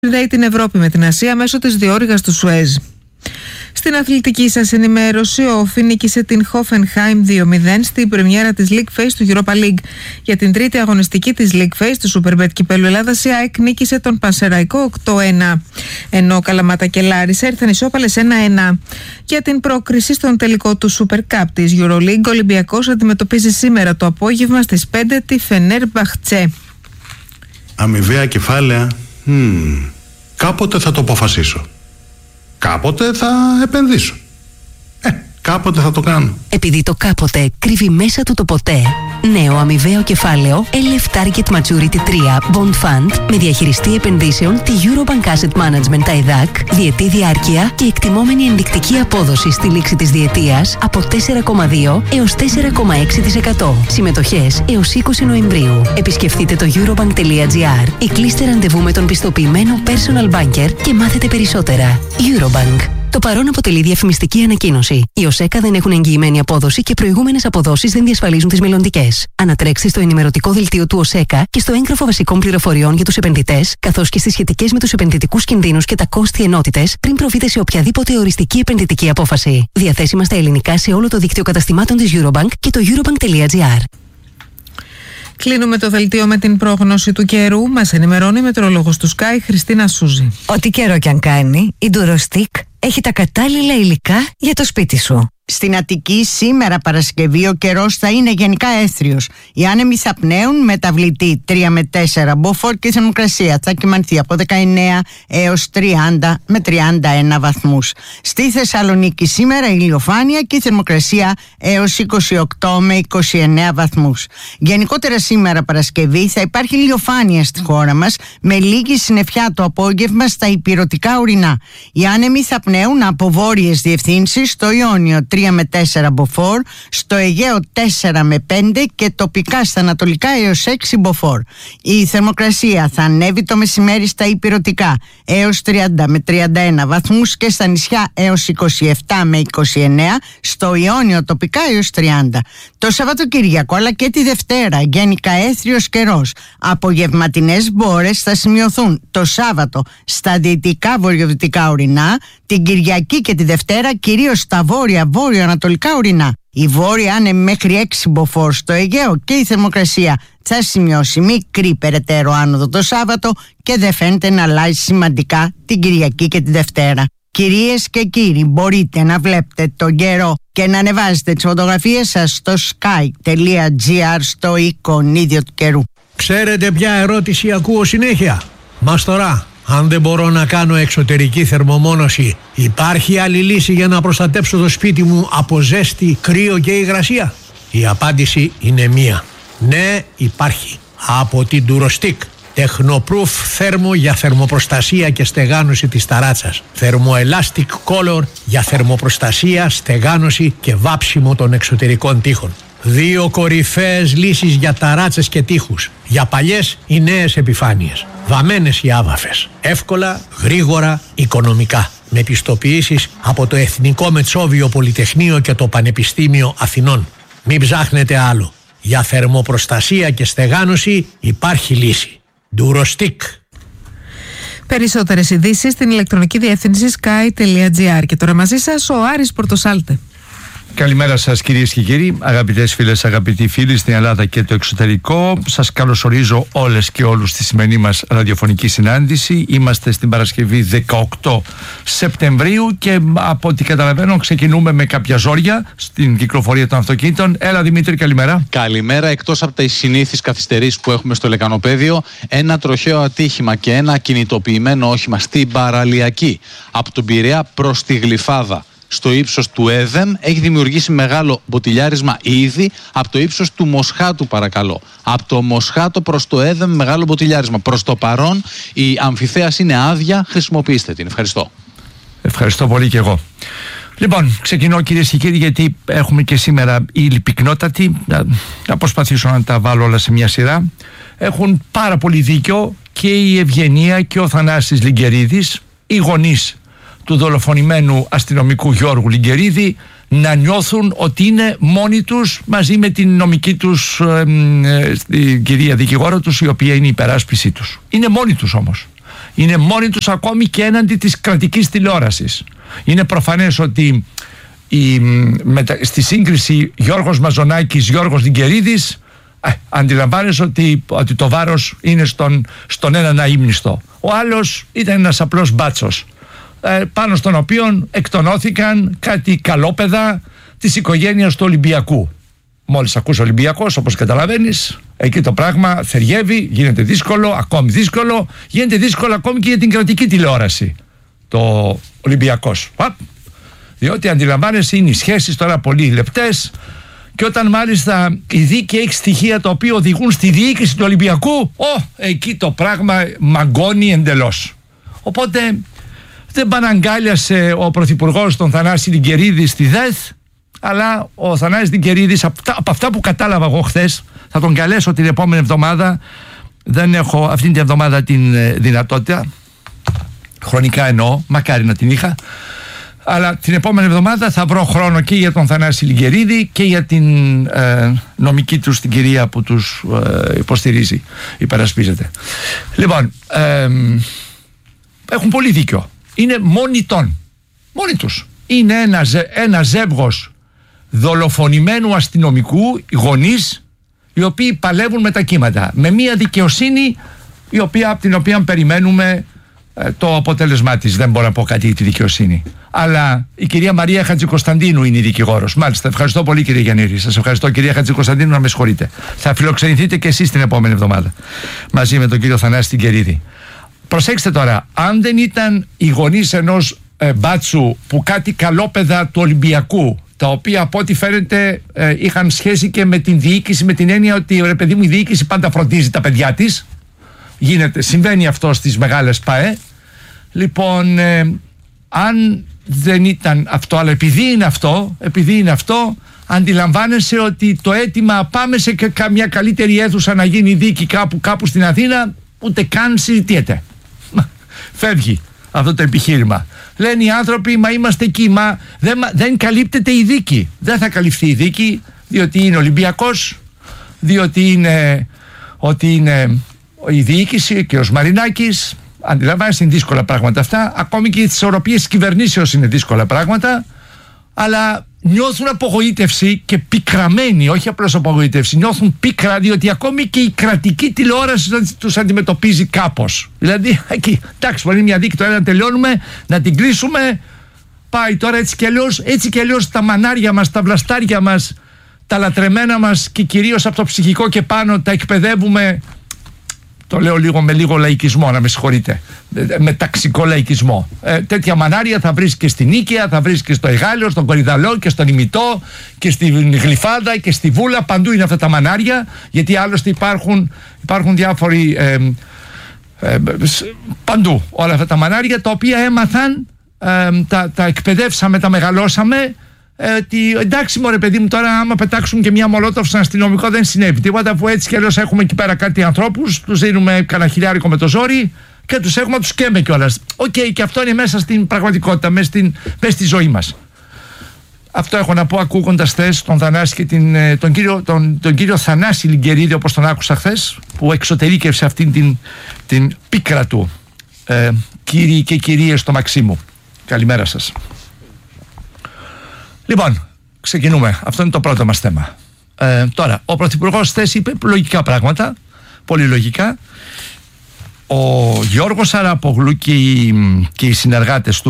συνδέει την Ευρώπη με την Ασία μέσω της διόρυγας του Σουέζ. Στην αθλητική σας ενημέρωση, ο Όφι νίκησε την Hoffenheim 2-0 στην πρεμιέρα της League Phase του Europa League. Για την τρίτη αγωνιστική της League Phase του Superbet Κυπέλλου Ελλάδας, η ΑΕΚ νίκησε τον Πανσεραϊκό 8-1. Ενώ Καλαμάτα και Λάρισα ήρθαν ισόπαλες 1-1. Για την πρόκριση στον τελικό του Super Cup της EuroLeague, ο Ολυμπιακός αντιμετωπίζει σήμερα το απόγευμα στις 5 τη Φενέρμπαχτσε. Αμοιβαία κεφάλαια. Κάποτε θα το αποφασίσω. Κάποτε θα επενδύσω. Κάποτε θα το κάνω. Επειδή το κάποτε κρύβει μέσα του το ποτέ. Νέο αμοιβαίο κεφάλαιο LF Target Maturity 3 Bond Fund με διαχειριστή επενδύσεων τη Eurobank Asset Management ΤΑΕΔΑΚ, διετή διάρκεια και εκτιμόμενη ενδεικτική απόδοση στη λήξη της διετίας από 4,2 έως 4,6%. Συμμετοχές έως 20 Νοεμβρίου. Επισκεφτείτε το eurobank.gr ή κλείστε ραντεβού με τον πιστοποιημένο personal banker και μάθετε περισσότερα. Eurobank. Το παρόν αποτελεί διαφημιστική ανακοίνωση. Οι ΟΣΕΚΑ δεν έχουν εγγυημένη απόδοση και προηγούμενες αποδόσεις δεν διασφαλίζουν τις μελλοντικές. Ανατρέξτε στο ενημερωτικό δελτίο του ΟΣΕΚΑ και στο έγγραφο βασικών πληροφοριών για τους επενδυτές, καθώς και στις σχετικές με τους επενδυτικούς κινδύνους και τα κόστη ενότητες, πριν προβείτε σε οποιαδήποτε οριστική επενδυτική απόφαση. Διαθέσιμα στα ελληνικά σε όλο το δίκτυο καταστημάτων της Eurobank και το eurobank.gr. Κλείνουμε το δελτίο με την πρόγνωση του καιρού. Μας ενημερώνει η μετεωρολόγος του Sky, Χριστίνα Σούζη. Ό,τι καιρό κι αν κάνει, η Durostick έχει τα κατάλληλα υλικά για το σπίτι σου. Στην Αττική σήμερα Παρασκευή ο καιρός θα είναι γενικά έθριος. Οι άνεμοι θα πνέουν, μεταβλητή 3 με 4 μποφόρ και η θερμοκρασία θα κυμανθεί από 19 έως 30 με 31 βαθμούς. Στη Θεσσαλονίκη σήμερα ηλιοφάνεια και η θερμοκρασία έως 28 με 29 βαθμούς. Γενικότερα σήμερα Παρασκευή θα υπάρχει ηλιοφάνεια στη χώρα μας με λίγη συννεφιά το απόγευμα στα ηπειρωτικά ουρινά. Οι άνεμοι θα πνέουν από βόρειες διευθύνσεις στο Ιόνιο 3 με 4 μποφόρ, στο Αιγαίο 4 με 5 και τοπικά στα ανατολικά έως 6 μποφόρ. Η θερμοκρασία θα ανέβει το μεσημέρι στα ηπειρωτικά έως 30 με 31 βαθμούς και στα νησιά έως 27 με 29, στο Ιόνιο τοπικά έως 30. Το Σαββατοκύριακο αλλά και τη Δευτέρα γενικά έθριος καιρός. Απογευματινές μπόρες θα σημειωθούν το Σάββατο στα δυτικά βορειοδυτικά ορεινά, την Κυριακή και τη Δευτέρα κυρίως στα βόρειο-ανατολικά ορεινά. Η βόρεια είναι μέχρι 6 μποφόρ στο Αιγαίο και η θερμοκρασία θα σημειώσει μικρή περαιτέρω άνοδο το Σάββατο και δεν φαίνεται να αλλάζει σημαντικά την Κυριακή και τη Δευτέρα. Κυρίες και κύριοι, μπορείτε να βλέπετε τον καιρό και να ανεβάζετε τις φωτογραφίες σας στο sky.gr στο εικονίδιο του καιρού. Ξέρετε ποια ερώτηση ακούω συνέχεια? Μαστορά, αν δεν μπορώ να κάνω εξωτερική θερμομόνωση, υπάρχει άλλη λύση για να προστατέψω το σπίτι μου από ζέστη, κρύο και υγρασία? Η απάντηση είναι μία. Ναι, υπάρχει. Από την Durostick. Technoproof θέρμο για θερμοπροστασία και στεγάνωση της ταράτσας. Thermoelastic Color για θερμοπροστασία, στεγάνωση και βάψιμο των εξωτερικών τοίχων. 2 κορυφαίες λύσεις για ταράτσες και τοίχους. Για παλιές ή νέες επιφάνειες. Βαμμένες ή άβαφες. Εύκολα, γρήγορα, οικονομικά. Με πιστοποιήσεις από το Εθνικό Μετσόβιο Πολυτεχνείο και το Πανεπιστήμιο Αθηνών. Μην ψάχνετε άλλο. Για θερμοπροστασία και στεγάνωση υπάρχει λύση. Durostick. Περισσότερες ειδήσεις στην ηλεκτρονική διεύθυνση sky.gr. Και τώρα μαζί σας ο Άρης Πορτοσάλτε. Καλημέρα σας κυρίες και κύριοι, αγαπητές φίλες, αγαπητοί φίλοι στην Ελλάδα και το εξωτερικό. Σας καλωσορίζω όλες και όλους στη σημερινή μας ραδιοφωνική συνάντηση. Είμαστε στην Παρασκευή 18 Σεπτεμβρίου και από ό,τι καταλαβαίνω ξεκινούμε με κάποια ζόρια στην κυκλοφορία των αυτοκίνητων. Έλα Δημήτρη, καλημέρα. Καλημέρα. Εκτός από τις συνήθεις καθυστερήσεις που έχουμε στο λεκανοπέδιο, ένα τροχαίο ατύχημα και ένα κινητοποιημένο όχημα στην παραλιακή από τον Πειραιά προς τη Γλυφάδα στο ύψος του Έδεμ έχει δημιουργήσει μεγάλο μποτιλιάρισμα ήδη από το ύψος του Μοσχάτου, παρακαλώ. Από το Μοσχάτο προς το Έδεμ μεγάλο μποτιλιάρισμα. Προς το παρόν η αμφιθέαση είναι άδεια, χρησιμοποιήστε την. Ευχαριστώ. Ευχαριστώ πολύ και εγώ. Λοιπόν, ξεκινώ κυρίες και κύριοι, γιατί έχουμε και σήμερα ύλη πυκνότατη. Θα προσπαθήσω να τα βάλω όλα σε μια σειρά. Έχουν πάρα πολύ δίκιο και η Ευγενία και ο Θανάσης Λιγκερίδης, οι γονείς του δολοφονημένου αστυνομικού Γιώργου Λιγκερίδη, να νιώθουν ότι είναι μόνοι τους μαζί με την νομική τους κυρία δικηγόρο τους, η οποία είναι η υπεράσπιση τους. Είναι μόνοι τους όμως. Είναι μόνοι τους ακόμη και έναντι της κρατικής τηλεόρασης. Είναι προφανές ότι στη σύγκριση Γιώργος Μαζονάκης, Γιώργος Νικερίδης, αντιλαμβάνεσαι ότι το βάρος είναι στον έναν αείμνηστο. Ο άλλος ήταν ένας απλός μπάτσος, πάνω στον οποίο εκτονώθηκαν κάτι καλόπαιδα της οικογένειας του Ολυμπιακού. Μόλις ακούς Ολυμπιακός, όπως καταλαβαίνεις, εκεί το πράγμα θεριεύει, γίνεται δύσκολο, ακόμη δύσκολο, γίνεται δύσκολο ακόμη και για την κρατική τηλεόραση το Ολυμπιακός. Διότι αντιλαμβάνεσαι, είναι οι σχέσεις τώρα πολύ λεπτές, και όταν μάλιστα η δίκη έχει στοιχεία τα οποία οδηγούν στη διοίκηση του Ολυμπιακού, εκεί το πράγμα μαγκώνει εντελώς. Οπότε δεν παναγκάλιασε ο πρωθυπουργός τον Θανάση Λιγκερίδη στη ΔΕΘ, αλλά ο Θανάσης Λιγκερίδης, από αυτά που κατάλαβα εγώ χθες, θα τον καλέσω την επόμενη εβδομάδα. Δεν έχω αυτήν την εβδομάδα την δυνατότητα, χρονικά εννοώ, μακάρι να την είχα, αλλά την επόμενη εβδομάδα θα βρω χρόνο και για τον Θανάση Λιγκερίδη και για την νομική τους, την κυρία που τους υποστηρίζει, υπερασπίζεται. Λοιπόν, έχουν πολύ δίκιο. Είναι μόνοι τους. Είναι ένα ζεύγος δολοφονημένου αστυνομικού, γονείς, οι οποίοι παλεύουν με τα κύματα, με μια δικαιοσύνη από την οποία περιμένουμε το αποτέλεσμά της. Δεν μπορώ να πω κάτι για τη δικαιοσύνη, αλλά η κυρία Μαρία Χατζικοσταντίνου είναι η δικηγόρος. Μάλιστα, ευχαριστώ πολύ κύριε Γιαννήρη. Σας ευχαριστώ κυρία Χατζικοσταντίνου, να με συγχωρείτε. Θα φιλοξενηθείτε και εσείς την επόμενη εβδομάδα μαζί με τον κύριο Θανάση Λιγκερίδη. Προσέξτε τώρα, αν δεν ήταν οι γονείς ενός μπάτσου που κάτι καλόπαιδα του Ολυμπιακού, τα οποία από ό,τι φαίνεται είχαν σχέση και με την διοίκηση, με την έννοια ότι ρε παιδί μου, η διοίκηση πάντα φροντίζει τα παιδιά της. Συμβαίνει αυτό στις μεγάλες ΠΑΕ. Λοιπόν, αν δεν ήταν αυτό, αλλά επειδή είναι αυτό, αντιλαμβάνεσαι ότι το αίτημα πάμε σε μια καλύτερη αίθουσα να γίνει δίκη κάπου στην Αθήνα, ούτε καν συζητιέται. Φεύγει αυτό το επιχείρημα. Λένε οι άνθρωποι, μα είμαστε εκεί, δεν καλύπτεται η δίκη. Δεν θα καλυφθεί η δίκη, διότι είναι Ολυμπιακός, διότι είναι η διοίκηση και ο Μαρινάκης. Αντιλαμβάνεσαι, είναι δύσκολα πράγματα αυτά. Ακόμη και τις ισορροπίες της κυβερνήσεως είναι δύσκολα πράγματα. Αλλά νιώθουν απογοήτευση και πικραμένοι, όχι απλώς απογοήτευση, νιώθουν πίκρα, διότι ακόμη και η κρατική τηλεόραση τους αντιμετωπίζει κάπως. Δηλαδή, εκεί, εντάξει, μπορεί μια δίκη τώρα να τελειώνουμε, να την κλείσουμε. Πάει τώρα έτσι κι αλλιώς τα μανάρια μας, τα βλαστάρια μας, τα λατρεμένα μας και κυρίως από το ψυχικό και πάνω τα εκπαιδεύουμε. Το λέω με λίγο λαϊκισμό, να με συγχωρείτε. Με ταξικό λαϊκισμό. Τέτοια μανάρια θα βρεις και στην Νίκαια, θα βρεις και στο Εγάλεο, στον Κορυδαλό και στον Ημιτό και στη Γλυφάδα και στη Βούλα. Παντού είναι αυτά τα μανάρια, γιατί άλλωστε υπάρχουν διάφοροι. Παντού όλα αυτά τα μανάρια, τα οποία έμαθαν, τα εκπαιδεύσαμε, τα μεγαλώσαμε. Ότι εντάξει μωρέ παιδί μου, τώρα άμα πετάξουμε και μια μολότοφ στον αστυνομικό δεν συνέβη τίποτα, που έτσι κι αλλιώς έχουμε εκεί πέρα κάτι ανθρώπους, τους δίνουμε κανένα χιλιάρικο με το ζόρι και τους έχουμε, τους καίμε κιόλας. Και αυτό είναι μέσα στην πραγματικότητα, μέσα στη ζωή μας. Αυτό έχω να πω ακούγοντας χθες τον Θανάση και τον κύριο Θανάση Λιγκερίδη, όπως τον άκουσα χθες, που εξωτερήκευσε αυτήν την πίκρα του. Κύριοι και κυρίες στο Μαξίμου, καλημέρα σας. Λοιπόν, ξεκινούμε. Αυτό είναι το πρώτο μας θέμα. Τώρα, ο Πρωθυπουργός χθες είπε λογικά πράγματα, πολύ λογικά. Ο Γιώργος Σαράπογλου και οι συνεργάτες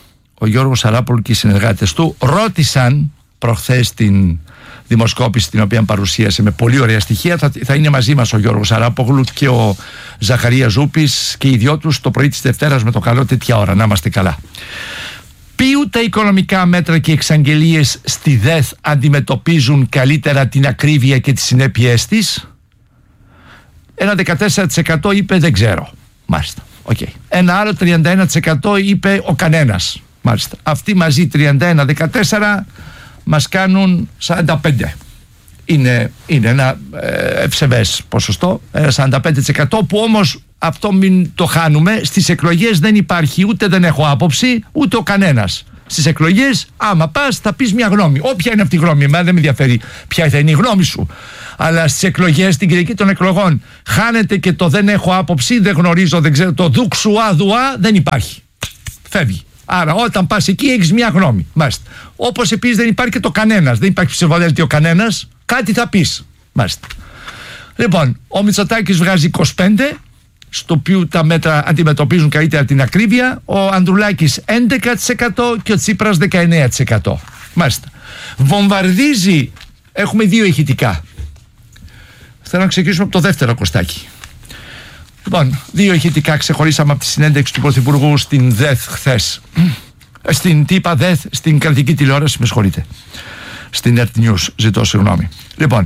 του, ρώτησαν προχθές την δημοσκόπηση την οποία παρουσίασε με πολύ ωραία στοιχεία. Θα είναι μαζί μας ο Γιώργος Σαράπογλου και ο Ζαχαρία Ζούπης και οι δυο τους το πρωί της Δευτέρας με το καλό τέτοια ώρα. Να είμαστε καλά. Ποιου τα οικονομικά μέτρα και εξαγγελίες στη ΔΕΘ αντιμετωπίζουν καλύτερα την ακρίβεια και τις συνέπειές της? Ένα 14% είπε δεν ξέρω. Μάλιστα. Okay. Ένα άλλο 31% είπε ο κανένας. Μάλιστα. Αυτοί μαζί 31-14 μας κάνουν 45. Είναι ένα ευσεβές ποσοστό, ένα 45%, που όμως αυτό μην το χάνουμε, στις εκλογές δεν υπάρχει ούτε δεν έχω άποψη ούτε ο κανένας. Στις εκλογές, άμα πας, θα πεις μια γνώμη. Όποια είναι αυτή η γνώμη, εμένα δεν με ενδιαφέρει ποια θα είναι η γνώμη σου. Αλλά στις εκλογές, στην Κυριακή των εκλογών, χάνεται και το δεν έχω άποψη, δεν γνωρίζω, δεν ξέρω, το δουξουά δουά δεν υπάρχει. Φεύγει. Άρα, όταν πας εκεί, έχεις μια γνώμη. Μάλιστα. Όπως επίσης δεν υπάρχει και το κανένας. Δεν υπάρχει ψηφοδέλτιο κανένας. Κάτι θα πεις. Μάλιστα. Λοιπόν, ο Μητσοτάκης βγάζει 25, στο οποίο τα μέτρα αντιμετωπίζουν καλύτερα την ακρίβεια. Ο Ανδρουλάκης 11% και ο Τσίπρας 19%. Μάλιστα. Βομβαρδίζει. Έχουμε 2 ηχητικά. Θέλω να ξεκινήσουμε από το δεύτερο ακροστάκι. Λοιπόν, 2 ηχητικά ξεχωρίσαμε από τη συνέντευξη του Πρωθυπουργού στην ΔΕΘ χθες. ΔΕΘ, στην κρατική τηλεόραση, με συγχωρείτε. Στην Earth News, ζητώ συγγνώμη. Λοιπόν,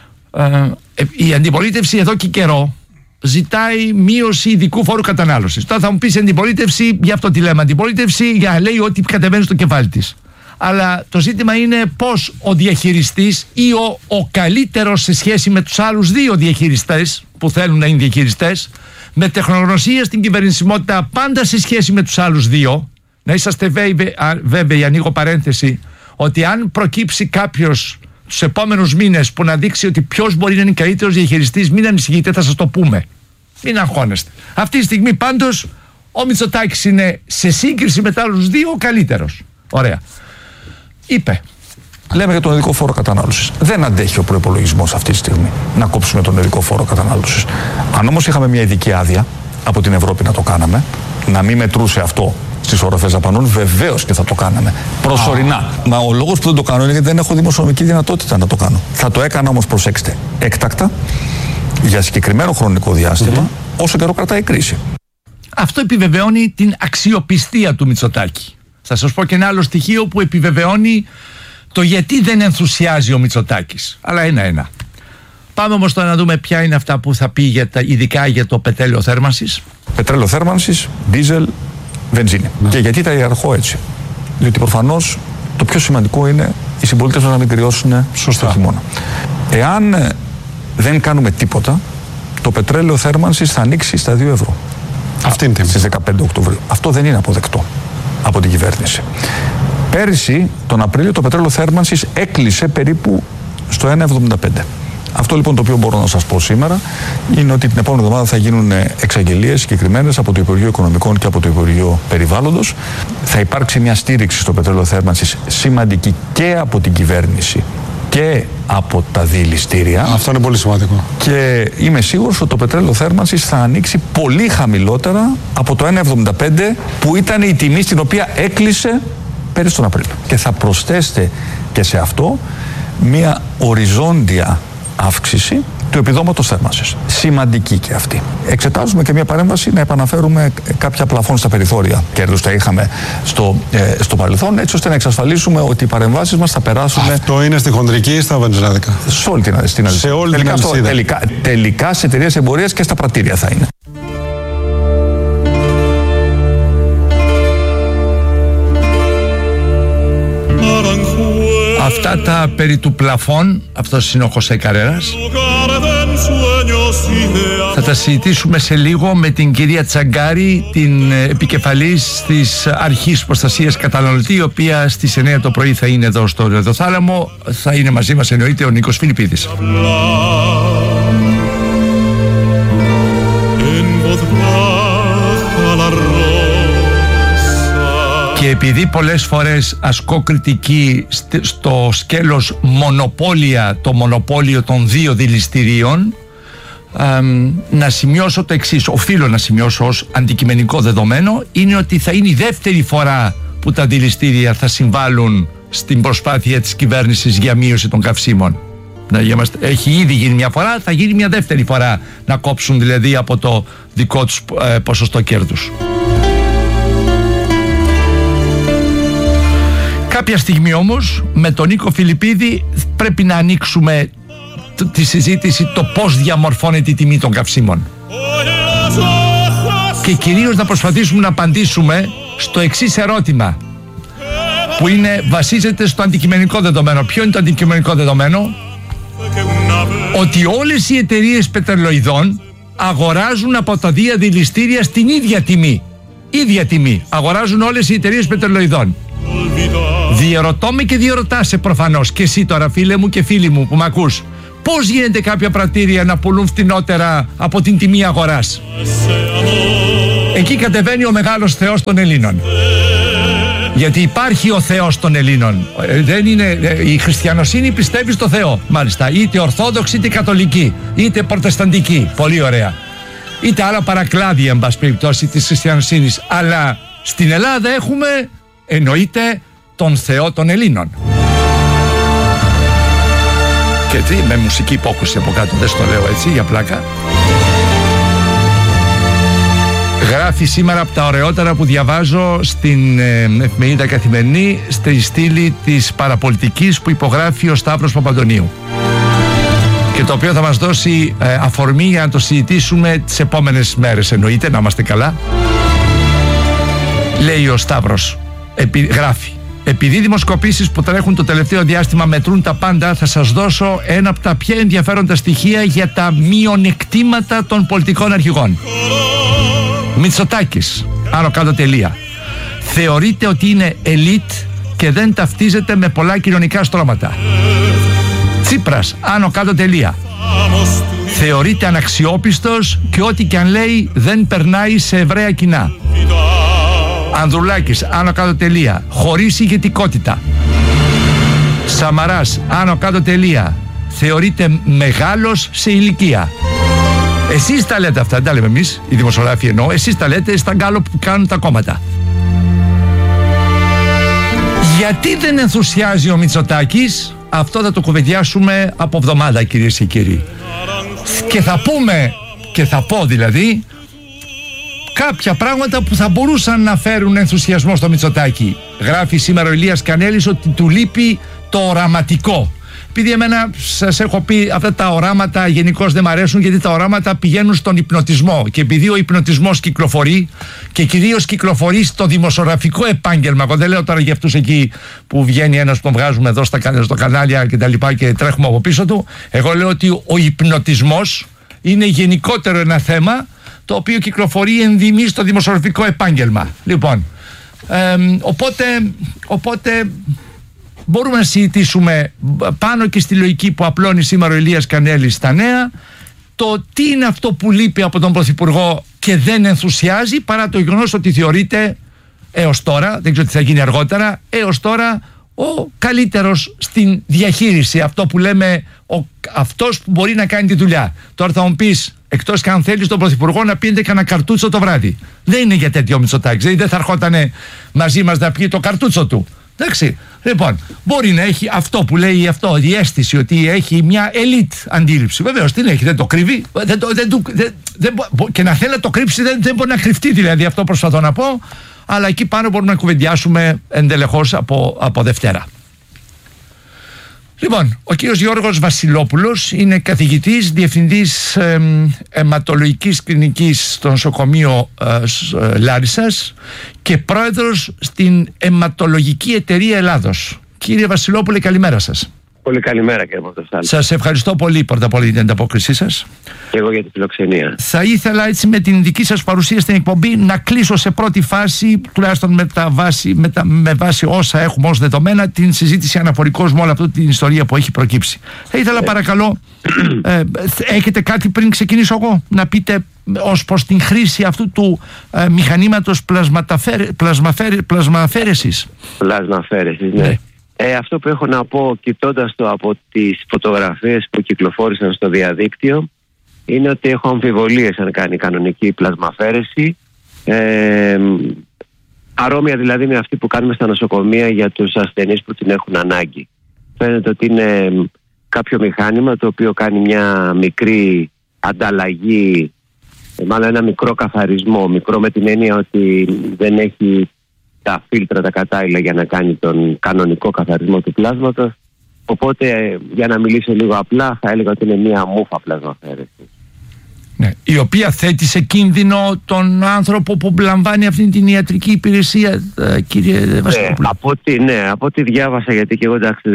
η αντιπολίτευση εδώ και καιρό ζητάει μείωση ειδικού φόρου κατανάλωσης. Τώρα θα μου πεις αντιπολίτευση, γι' αυτό τη λέμε αντιπολίτευση, για λέει ότι κατεβαίνει στο κεφάλι της. Αλλά το ζήτημα είναι πώς ο διαχειριστής ή ο καλύτερος σε σχέση με τους άλλους 2 διαχειριστές που θέλουν να είναι διαχειριστές, με τεχνογνωσία στην κυβερνησιμότητα πάντα σε σχέση με τους άλλους 2, να είσαστε βέβαιοι, ανοίγω παρένθεση, ότι αν προκύψει κάποιος τους επόμενους μήνες που να δείξει ότι ποιος μπορεί να είναι καλύτερος διαχειριστής, μην ανησυχείτε, θα σας το πούμε. Μην αγχώνεστε. Αυτή τη στιγμή πάντως ο Μητσοτάκης είναι σε σύγκριση με τους άλλους 2 ο καλύτερος. Ωραία. Είπε. Λέμε για τον ειδικό φόρο κατανάλωσης. Δεν αντέχει ο προϋπολογισμός αυτή τη στιγμή να κόψουμε τον ειδικό φόρο κατανάλωσης. Αν όμως είχαμε μια ειδική άδεια από την Ευρώπη να το κάναμε, να μην μετρούσε αυτό στις οροφές δαπανών, βεβαίως και θα το κάναμε. Προσωρινά. Μα ο λόγος που δεν το κάνω είναι γιατί δεν έχω δημοσιονομική δυνατότητα να το κάνω. Θα το έκανα όμως, προσέξτε, έκτακτα, για συγκεκριμένο χρονικό διάστημα, όσο καιρό κρατάει η κρίση. Αυτό επιβεβαιώνει την αξιοπιστία του Μητσοτάκη. Θα σας πω και ένα άλλο στοιχείο που επιβεβαιώνει το γιατί δεν ενθουσιάζει ο Μητσοτάκης. Αλλά ένα-ένα. Πάμε όμως τώρα να δούμε ποια είναι αυτά που θα πει ειδικά για το πετρέλαιο θέρμανσης. Πετρέλαιο θέρμανσης, δίζελ, βενζίνη. Και γιατί τα ιεραρχώ έτσι? Διότι προφανώς το πιο σημαντικό είναι οι συμπολίτες να μην κρυώσουν στο χειμώνα. Εάν δεν κάνουμε τίποτα, το πετρέλαιο θέρμανσης θα ανοίξει στα 2 ευρώ. Αυτή είναι στις 15 Οκτωβρίου. Αυτό δεν είναι αποδεκτό από την κυβέρνηση. Πέρυσι, τον Απρίλιο, το πετρέλαιο θέρμανσης έκλεισε περίπου στο 1,75. Αυτό λοιπόν το οποίο μπορώ να σας πω σήμερα είναι ότι την επόμενη εβδομάδα θα γίνουν εξαγγελίες συγκεκριμένες από το Υπουργείο Οικονομικών και από το Υπουργείο Περιβάλλοντος. Θα υπάρξει μια στήριξη στο πετρέλαιο θέρμανσης σημαντική και από την κυβέρνηση και από τα διελιστήρια. Αυτό είναι πολύ σημαντικό. Και είμαι σίγουρος ότι το πετρέλαιο θέρμανσης θα ανοίξει πολύ χαμηλότερα από το 1,75 που ήταν η τιμή στην οποία έκλεισε πέρυσι τον Απρίλιο. Και θα προσθέσετε και σε αυτό μια οριζόντια αύξηση του επιδόματος θέρμανσης. Σημαντική και αυτή. Εξετάζουμε και μια παρέμβαση να επαναφέρουμε κάποια πλαφόν στα περιθώρια κέρδους τα είχαμε στο παρελθόν, έτσι ώστε να εξασφαλίσουμε ότι οι παρεμβάσεις μας θα περάσουν. Αυτό είναι στη χοντρική ή στα βενζινάδικα? Σε όλη την αλυσίδα. Σε όλη την αλυσίδα. Τελικά σε εταιρείες εμπορίας και στα πρατήρια θα είναι. Αυτά τα περί του πλαφών, αυτός είναι ο Χωσέ Καρέρας. Θα τα συζητήσουμε σε λίγο με την κυρία Τσαγκάρη, την επικεφαλής της Αρχής Προστασίας Καταναλωτή, η οποία στις 9 το πρωί θα είναι εδώ στο Ρεδοθάλαμο. Θα είναι μαζί μας, εννοείται, ο Νίκος Φιλιππίδης. Και επειδή πολλές φορές ασκώ κριτική στο σκέλος μονοπόλια, το μονοπόλιο των 2 δηληστηρίων, να σημειώσω το εξής, οφείλω να σημειώσω ως αντικειμενικό δεδομένο, είναι ότι θα είναι η δεύτερη φορά που τα δηληστήρια θα συμβάλλουν στην προσπάθεια της κυβέρνησης για μείωση των καυσίμων. Έχει ήδη γίνει μια φορά, θα γίνει μια δεύτερη φορά, να κόψουν δηλαδή από το δικό τους ποσοστό κέρδους. Κάποια στιγμή όμως με τον Νίκο Φιλιππίδη πρέπει να ανοίξουμε τη συζήτηση το πώς διαμορφώνεται η τιμή των καυσίμων και κυρίως να προσπαθήσουμε να απαντήσουμε στο εξής ερώτημα που βασίζεται στο αντικειμενικό δεδομένο. Ποιο είναι το αντικειμενικό δεδομένο? Ότι όλες οι εταιρείες πετρελοειδών αγοράζουν από τα 2 δηληστήρια στην ίδια τιμή. Ίδια τιμή αγοράζουν όλες οι εταιρείες πετρελοειδών. Διερωτώ με και διερωτάσαι προφανώς και εσύ τώρα, φίλε μου και φίλοι μου που μ' ακούς. Πώς γίνεται κάποια πρατήρια να πουλούν φτηνότερα από την τιμή αγοράς? Εκεί κατεβαίνει ο μεγάλος Θεός των Ελλήνων. Γιατί υπάρχει ο Θεός των Ελλήνων. Δεν είναι, η χριστιανοσύνη πιστεύει στο Θεό, μάλιστα. Είτε ορθόδοξη, είτε καθολική, είτε προτεσταντική. Πολύ ωραία. Είτε άλλα παρακλάδια, εν πάση περιπτώσει, της χριστιανοσύνης. Αλλά στην Ελλάδα έχουμε, εννοείται, τον Θεό των Ελλήνων. Και τι, με μουσική υπόκουση από κάτω, δεν στο λέω έτσι για πλάκα. Γράφει σήμερα από τα ωραιότερα που διαβάζω στην εφημερίδα Καθημερινή, στη στήλη της παραπολιτικής που υπογράφει ο Σταύρος Παπαντονίου, και το οποίο θα μας δώσει αφορμή για να το συζητήσουμε τις επόμενες μέρες, εννοείται, να είμαστε καλά. Λέει ο Σταύρος, γράφει: επειδή οι δημοσκοπήσεις που τρέχουν το τελευταίο διάστημα μετρούν τα πάντα, θα σας δώσω ένα από τα πιο ενδιαφέροντα στοιχεία για τα μειονεκτήματα των πολιτικών αρχηγών. Μητσοτάκης, άνω κάτω τελεία. Θεωρείται ότι είναι ελίτ και δεν ταυτίζεται με πολλά κοινωνικά στρώματα. Τσίπρας, άνω κάτω τελεία. Θεωρείται αναξιόπιστος και ό,τι και αν λέει δεν περνάει σε ευραία κοινά. Ανδρουλάκης, άνω κάτω τελεία. Χωρίς ηγετικότητα. Σαμαράς, άνω κάτω τελεία. Θεωρείται μεγάλος σε ηλικία. Εσείς τα λέτε αυτά, δεν τα λέμε εμείς, οι δημοσιογράφοι εννοώ. Εσείς τα λέτε στα γκάλο που κάνουν τα κόμματα. Γιατί δεν ενθουσιάζει ο Μητσοτάκης? Αυτό θα το κουβεντιάσουμε από εβδομάδα, κυρίες και κύριοι. Και θα πούμε, και θα πω δηλαδή, κάποια πράγματα που θα μπορούσαν να φέρουν ενθουσιασμό στο Μητσοτάκη. Γράφει σήμερα ο Ηλίας Κανέλης ότι του λείπει το οραματικό. Επειδή εμένα σας έχω πει, αυτά τα οράματα γενικώς δεν μ' αρέσουν, γιατί τα οράματα πηγαίνουν στον υπνοτισμό. Και επειδή ο υπνοτισμός κυκλοφορεί, και κυρίως κυκλοφορεί στο δημοσιογραφικό επάγγελμα, εγώ δεν λέω τώρα για αυτούς εκεί που βγαίνει ένας που τον βγάζουμε εδώ στο κανάλια και τα λοιπά και τρέχουμε από πίσω του. Εγώ λέω ότι ο υπνοτισμός είναι γενικότερο ένα θέμα το οποίο κυκλοφορεί ενδυμεί στο δημοσιογραφικό επάγγελμα. Λοιπόν, οπότε μπορούμε να συζητήσουμε πάνω και στη λογική που απλώνει σήμερα ο Ηλίας Κανέλης στα νέα, το τι είναι αυτό που λείπει από τον Πρωθυπουργό και δεν ενθουσιάζει, παρά το γεγονός ότι θεωρείται έως τώρα, δεν ξέρω τι θα γίνει αργότερα, έως τώρα ο καλύτερος στην διαχείριση, αυτό που λέμε αυτός που μπορεί να κάνει τη δουλειά. Τώρα θα μου πεις, εκτός και αν θέλεις τον Πρωθυπουργό να πίνετε κανένα καρτούτσο το βράδυ. Δεν είναι για τέτοιο Μητσοτάκης, δηλαδή δεν θα ερχόταν μαζί μας να πιει το καρτούτσο του. Εντάξει, λοιπόν, μπορεί να έχει αυτό που λέει αυτό, η αίσθηση ότι έχει μια ελίτ αντίληψη. Βεβαίως την έχει, δεν το κρύβει. Και να θέλει να το κρύψει, δεν μπορεί να κρυφτεί, δηλαδή, αυτό προσπαθώ να πω. Αλλά εκεί πάνω μπορούμε να κουβεντιάσουμε εντελεχώς από Δευτέρα. Λοιπόν, ο κύριος Γιώργος Βασιλόπουλος είναι καθηγητής, διευθυντής αιματολογικής κλινικής στο νοσοκομείο Λάρισσας και πρόεδρος στην Αιματολογική Εταιρεία Ελλάδος. Κύριε Βασιλόπουλε, καλημέρα σας. Πολύ καλημέρα, κύριε Πορτοστάλη. Σας ευχαριστώ πολύ πρώτα απ' όλα για την ανταπόκρισή σας. Και εγώ για την φιλοξενία. Θα ήθελα έτσι με την δική σας παρουσία στην εκπομπή να κλείσω σε πρώτη φάση, τουλάχιστον με βάση όσα έχουμε ως δεδομένα, την συζήτηση αναφορικώς με όλη αυτή την ιστορία που έχει προκύψει. Θα ήθελα παρακαλώ, έχετε κάτι πριν ξεκινήσω εγώ να πείτε ως προς την χρήση αυτού του μηχανήματος πλασμαφαίρεσης. Πλασμαφαίρεσης, ναι. Αυτό που έχω να πω, κοιτώντας το από τις φωτογραφίες που κυκλοφόρησαν στο διαδίκτυο, είναι ότι έχω αμφιβολίες αν κάνει κανονική πλασμαφαίρεση, παρόμοια δηλαδή με αυτή που κάνουμε στα νοσοκομεία για τους ασθενείς που την έχουν ανάγκη. Φαίνεται ότι είναι κάποιο μηχάνημα το οποίο κάνει μια μικρή ανταλλαγή, μάλλον ένα μικρό καθαρισμό, μικρό με την έννοια ότι δεν έχει τα φίλτρα τα κατάλληλα για να κάνει τον κανονικό καθαρισμό του πλάσματος. Οπότε, για να μιλήσω λίγο απλά, θα έλεγα ότι είναι μία μούφα πλασμαφαίρεση. Ναι, η οποία θέτει σε κίνδυνο τον άνθρωπο που λαμβάνει αυτή την ιατρική υπηρεσία, κύριε Βασιλόπουλο. Από ό,τι διάβασα, γιατί και εγώ εντάξει,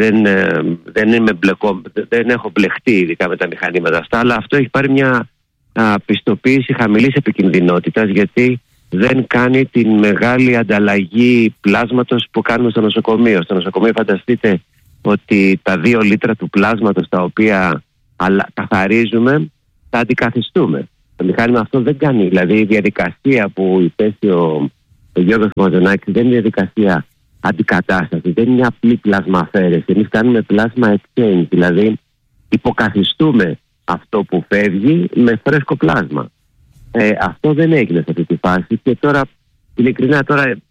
δεν έχω μπλεχτεί ειδικά με τα μηχανήματα αυτά, αλλά αυτό έχει πάρει μια πιστοποίηση χαμηλής επικινδυνότητας, γιατί δεν κάνει την μεγάλη ανταλλαγή πλάσματος που κάνουμε στο νοσοκομείο. Στο νοσοκομείο φανταστείτε ότι τα 2 λίτρα του πλάσματος τα οποία καθαρίζουμε τα αντικαθιστούμε. Το μηχάνημα αυτό δεν κάνει. Δηλαδή η διαδικασία που υπέστη ο Γιώργος Μαζονάκης δεν είναι διαδικασία αντικατάσταση, δεν είναι μια απλή πλασμαφέρεση. Εμείς κάνουμε πλάσμα exchange, δηλαδή υποκαθιστούμε αυτό που φεύγει με φρέσκο πλάσμα. Αυτό δεν έγινε σε αυτή τη φάση και τώρα, ειλικρινά,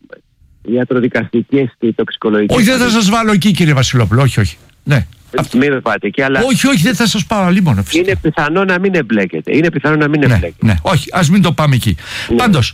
ιατροδικαστικές και τοξικολογικές... Όχι, δεν θα σας βάλω εκεί, κύριε Βασιλόπουλο, όχι. Ναι. Μην με πάτε εκεί, αλλά... Όχι, δεν θα σας πάω αλλήμον. Είναι πιθανό να μην εμπλέκεται. Ναι, όχι, ας μην το πάμε εκεί. Ναι. Πάντως,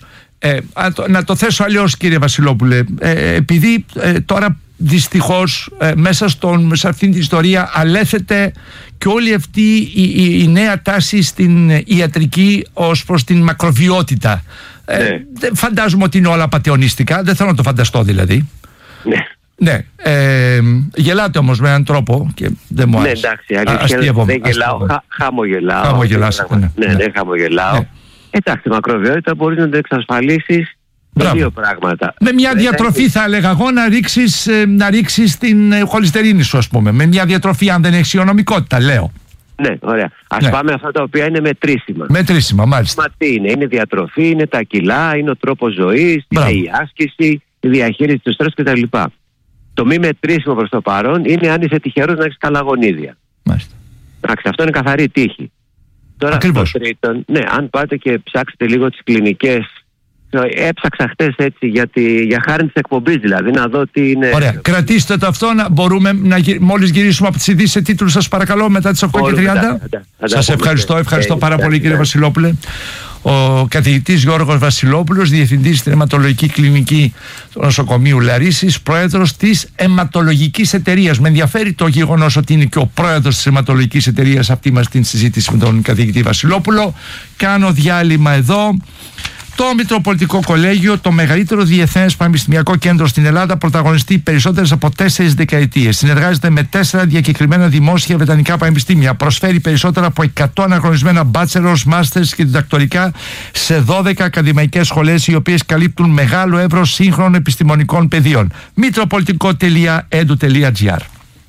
να το θέσω αλλιώς, κύριε Βασιλόπουλε, επειδή τώρα δυστυχώς μέσα σε αυτήν την ιστορία αλέθεται και όλη αυτή η νέα τάση στην ιατρική ως προς την μακροβιότητα. Φαντάζομαι ότι είναι όλα απατεωνιστικά, δεν θέλω να το φανταστώ δηλαδή. Ναι, γελάτε όμως με έναν τρόπο και δεν μου άρεσε. Ναι, εντάξει, αλήθεια δεν γελάω, χαμογελάω. Ναι, χαμογελάω. Εντάξει, μακροβιότητα μπορείς να το εξασφαλίσεις με 2 πράγματα. Με μια διατροφή θα έλεγα εγώ να ρίξεις την χολυστερίνη σου, ας πούμε. Με μια διατροφή, αν δεν έχεις υγειονομικότητα, λέω. Ναι, ωραία. Ας πάμε αυτά τα οποία είναι μετρήσιμα. Μετρήσιμα, μάλιστα. Μα τι είναι διατροφή, είναι τα κιλά, είναι ο τρόπος ζωής, είναι η άσκηση, η διαχείριση του στρες κτλ. Το μη μετρήσιμο προς το παρόν είναι αν είσαι τυχερός να έχεις καλά γονίδια. Μάλιστα. Εντάξει, αυτό είναι καθαρή τύχη. Τώρα, ακριβώς. Στο τρίτον, ναι, αν πάτε και ψάξετε λίγο τις κλινικές, έψαξα χτες έτσι για χάρη της εκπομπής δηλαδή, να δω τι είναι. Ωραία, κρατήστε το αυτό, μπορούμε μόλις γυρίσουμε από τις ειδήσεις σε τίτλους, σας παρακαλώ, μετά τις 8:30. Σας ευχαριστώ πάρα πολύ, κύριε Βασιλόπουλε. Ο καθηγητής Γιώργος Βασιλόπουλος, διευθυντής στην αιματολογική κλινική του νοσοκομείου Λαρίσης, πρόεδρος της αιματολογικής εταιρείας. Με ενδιαφέρει το γεγονός ότι είναι και ο πρόεδρος της αιματολογικής εταιρείας αυτή μας την συζήτηση με τον καθηγητή Βασιλόπουλο. Κάνω διάλειμμα εδώ. Το Μητροπολιτικό Κολέγιο, το μεγαλύτερο διεθνές πανεπιστημιακό κέντρο στην Ελλάδα, πρωταγωνιστεί περισσότερες από 4 δεκαετίες. Συνεργάζεται με 4 διακεκριμένα δημόσια βρετανικά πανεπιστήμια. Προσφέρει περισσότερα από 100 αναγνωρισμένα bachelors, masters και διδακτορικά σε 12 ακαδημαϊκές σχολές, οι οποίες καλύπτουν μεγάλο εύρος σύγχρονων επιστημονικών πεδίων. Mitropolitico.edu.gr.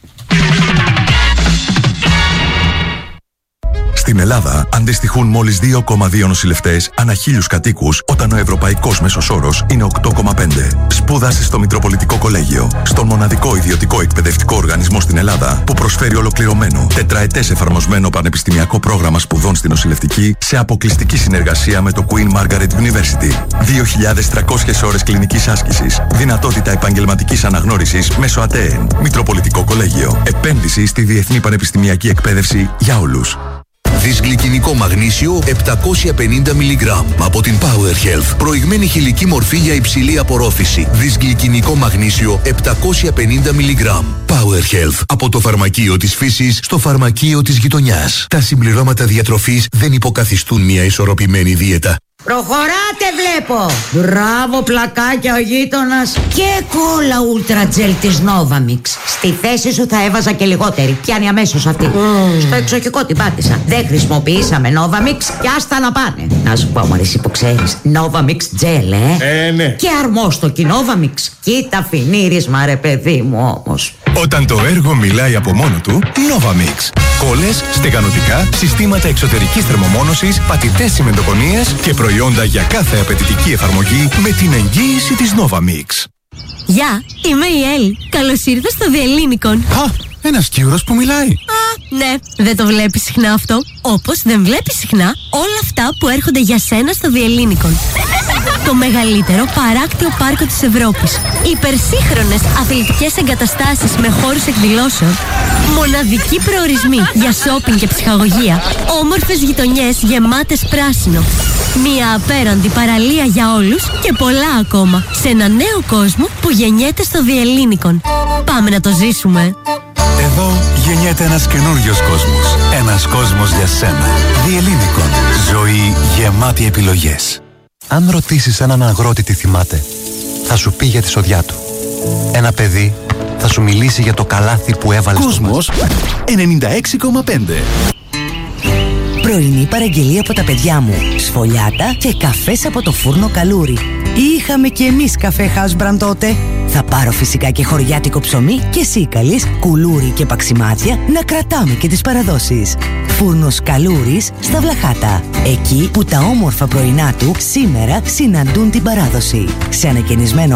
Στην Ελλάδα αντιστοιχούν μόλις 2,2 νοσηλευτές ανά 1.000 κατοίκους, όταν ο ευρωπαϊκός μέσος όρος είναι 8,5. Σπούδασε στο Μητροπολιτικό Κολέγιο, στον μοναδικό ιδιωτικό εκπαιδευτικό οργανισμό στην Ελλάδα που προσφέρει ολοκληρωμένο, τετραετές εφαρμοσμένο πανεπιστημιακό πρόγραμμα σπουδών στην νοσηλευτική σε αποκλειστική συνεργασία με το Queen Margaret University. 2.300 ώρες κλινικής άσκησης, δυνατότητα επαγγελματικής αναγνώρισης μέσω ΑΤΕΕΝ. Μητροπολιτικό Κολέγιο. Επένδυση στη διεθνή πανεπιστημιακή εκπαίδευση για όλους. Δυσγλυκινικό μαγνήσιο 750 mg από την Power Health. Προηγμένη χηλική μορφή για υψηλή απορρόφηση. Δυσγλυκινικό μαγνήσιο 750 mg. Power Health. Από το φαρμακείο της φύσης στο φαρμακείο της γειτονιάς. Τα συμπληρώματα διατροφής δεν υποκαθιστούν μια ισορροπημένη δίαιτα. Προχωράτε βλέπω! Μπράβο πλακάκια ο γείτονας. Και κόλλα Ultra Gel της Novamix. Στη θέση σου θα έβαζα και λιγότερη. Πιάνει αμέσως αυτή. Στο εξοχικό την πάτησα. Δεν χρησιμοποιήσαμε Novamix και άστα να πάνε. Να σου πω μωρέ εσύ που ξέρεις, Novamix Gel ναι. Και αρμόστοκι Novamix. Κοίτα φινίρισμα ρε παιδί μου όμως. Όταν το έργο μιλάει από μόνο του, Novamix. Κόλλες, στεγανοτικά, συστήματα εξωτερικής θερμομόνωσης, πατητές τσιμεντοκονίες και προϊόντα για κάθε απαιτητική εφαρμογή με την εγγύηση της Novamix. Γεια, είμαι η Έλλη. Καλώς ήρθα στο Διελλήνικον. Α, ένας Κύρος που μιλάει. Ναι, δεν το βλέπεις συχνά αυτό. Όπως δεν βλέπεις συχνά όλα αυτά που έρχονται για σένα στο Διελλήνικον. Το μεγαλύτερο παράκτιο πάρκο της Ευρώπης. Υπερσύγχρονες αθλητικές εγκαταστάσεις με χώρους εκδηλώσεων. Μοναδικοί προορισμοί για σόπινγκ και ψυχαγωγία. Όμορφες γειτονιές γεμάτες πράσινο. Μια απέραντη παραλία για όλους και πολλά ακόμα. Σε ένα νέο κόσμο που γεννιέται στο Διελλήνικον. Πάμε να το ζήσουμε. Εδώ γεννιέται ένας καινούριος κόσμος. Ένας κόσμος για σένα. Διελλήνικον. Ζωή γεμάτη επιλογές. Αν ρωτήσεις έναν αγρότη τι θυμάται, θα σου πει για τη σοδιά του. Ένα παιδί θα σου μιλήσει για το καλάθι που έβαλε Κόσμος 96,5. πρωινή παραγγελία από τα παιδιά μου. Σφολιάτα και καφές από το φούρνο Καλούρι. Είχαμε και εμείς καφέ House Brand τότε. Θα πάρω φυσικά και χωριάτικο ψωμί και σίκαλης, κουλούρι και παξιμάδια να κρατάμε και τις παραδόσεις. Φούρνος Καλούρης στα Βλαχάτα. Εκεί που τα όμορφα πρωινά του σήμερα συναντούν την παράδοση. Σε ανακαινισμένο